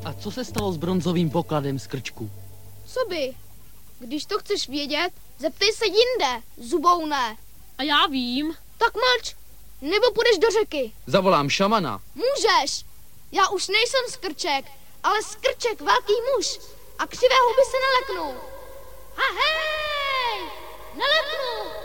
A co se stalo s bronzovým pokladem z krčku? Co by? Když to chceš vědět, zeptej se jinde, zuboune. A já vím. Tak mlč, nebo půjdeš do řeky. Zavolám šamana. Můžeš. Já už nejsem skrček, ale skrček velký muž. A křivé huby se neleknou. Ha hej! Neleknou!